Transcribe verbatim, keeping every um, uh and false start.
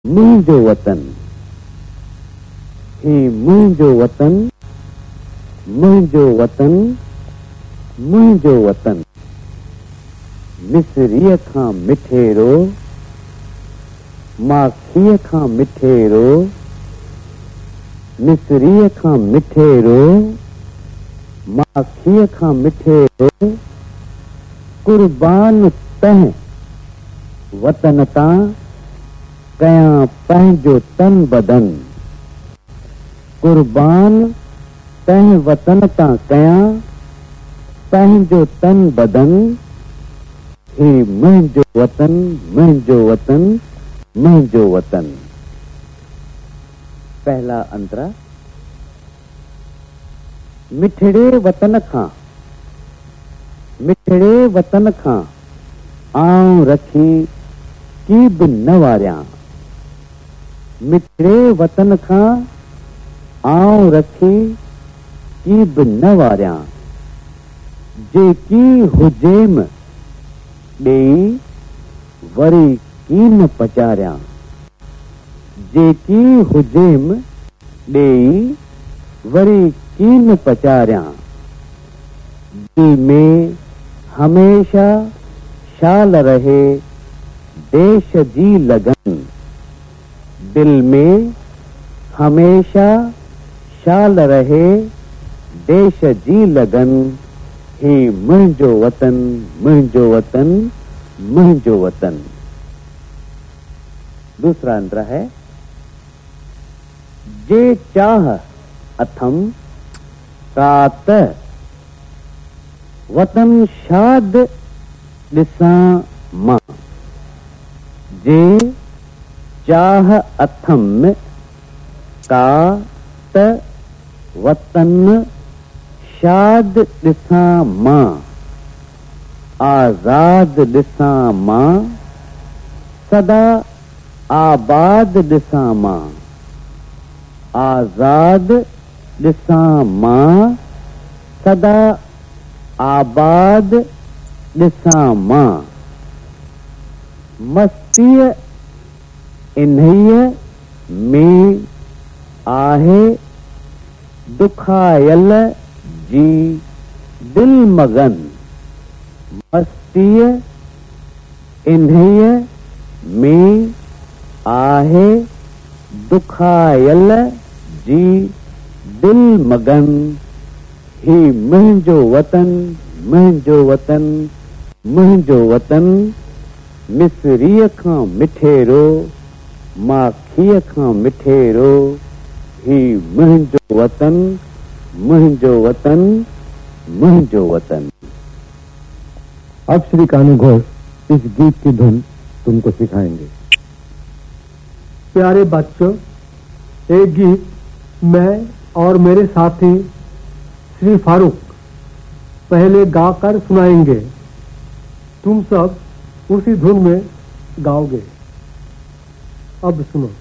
मुंहिंजो वतन, ही मुंहिंजो वतन, मुंहिंजो वतन, मुंहिंजो वतन। मिस्रीअ खां मिठेरो, माखीअ खां मिठेरो, मिस्रीअ खां मिठेरो, माखीअ खां मिठेरो, कुर्बान तंहिं वतन तां कयां पंहिंजो तन बदन। कुर्बान तंहिं वतन तां कयां पंहिंजो तन बदन। ही मुंहिंजो वतन, मुंहिंजो वतन, मुंहिंजो वतन। पहला अंतरा। मिठड़े वतन खां, मिठड़े वतन खां आऊं रखी की बि न वारियां। मिठड़े वतन खां आऊं रखी की बि न वारियां। जेकी हुजेम ॾेई वरी की न पचारियां। जेकी हुजेम ॾेई वरी की न पचारियां। दिल में हमेशा शाल रहे देश जी लगन। दिल में हमेशा शाल रहे देश जी लगन। ही मुंहिंजो वतन, मुंहिंजो वतन, मुंहिंजो वतन। दूसरा अंतरा है। जे चाह अथम कात वतन शाद ॾिसां मां। जे चाह अथम कात वतन शाद ॾिसां मां। आज़ाद ॾिसां मां, सदा आबाद ॾिसां मां। आज़ाद ॾिसां मां, सदा आबाद ॾिसां मां। मस्तीअ इन्हीअ में आहे दुखायल जी दिल मगन। मस्तीअ इन्हीअ में आहे दुखायल जी दिल मगन। ही मुंहिंजो वतन, मुंहिंजो वतन, मुंहिंजो वतन। मिस्रीअ खां मिठेरो, माखीअ खां मिठेरो। ही मुंहिंजो वतन, मुंहिंजो वतन, मुंहिंजो वतन। अब श्री कानू घोष इस गीत की धुन तुमको सिखाएंगे। प्यारे बच्चों, एक गीत मैं और मेरे साथी श्री फारूक पहले गाकर सुनाएंगे। तुम सब उसी धुन में गाओगे। अब सुनो।